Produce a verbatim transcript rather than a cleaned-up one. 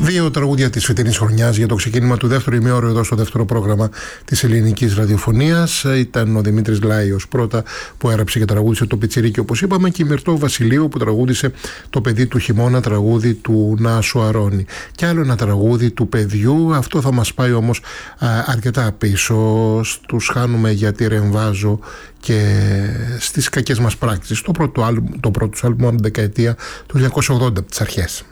Δύο τραγούδια της φετινής χρονιάς για το ξεκίνημα του δεύτερου ημίωρου εδώ στο δεύτερο πρόγραμμα της ελληνικής ραδιοφωνίας. Ήταν ο Δημήτρης Λάιος πρώτα που έγραψε και τραγούδισε το Πιτσιρίκι, όπως είπαμε, και η Μυρτώ Βασιλείου που τραγούδισε το παιδί του χειμώνα, τραγούδι του Νάσου Αρώνη. Και άλλο ένα τραγούδι του παιδιού, αυτό θα μας πάει όμως α, αρκετά πίσω. Τους χάνουμε γιατί ρεμβάζω και στις κακές μας πράξεις. Το πρώτο, άλμ, το πρώτο άλμπουμ από την δεκαετία του χίλια εννιακόσια ογδόντα, από τις αρχές.